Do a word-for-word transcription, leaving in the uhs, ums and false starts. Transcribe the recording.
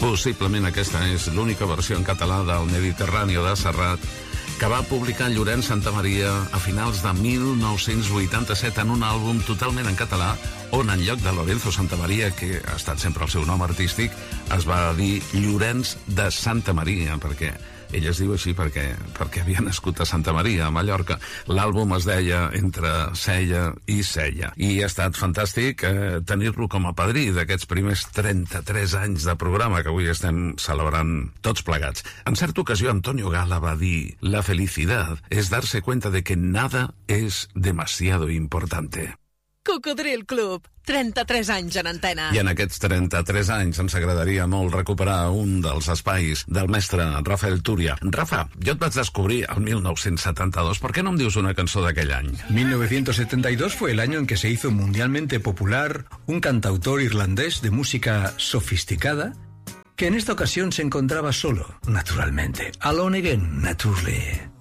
Possiblement aquesta és l'única versió en català del Mediterrani de Serrat que va publicar Llorenç Santamaria a finals de mil nou-cents vuitanta-set en un àlbum totalment en català on en lloc de Lorenzo Santamaria, que ha estat sempre el seu nom artístic, es va dir Llorenç de Santamaria, perquè ell es diu així perquè, perquè havia nascut a Santa Maria, a Mallorca. L'àlbum es deia Entre Sella i Sella. I ha estat fantàstic eh, tenir-lo com a padrí d'aquests primers trenta-tres anys de programa que avui estem celebrant tots plegats. En certa ocasió, Antonio Gala va dir: la felicidad es darse cuenta de que nada es demasiado importante. Cocodril Club, trenta-tres anys en antena. I en aquests trenta-tres anys ens agradaria molt recuperar un dels espais del mestre Rafael Túria. Rafa, jo et vaig descobrir el mil nou-cents setanta-dos. ¿Por qué no em dius una cançó d'aquell any? mil novecientos setenta y dos fue el año en que se hizo mundialmente popular un cantautor irlandés de música sofisticada que en esta ocasión se encontraba solo, naturalmente. Alone Again, naturally.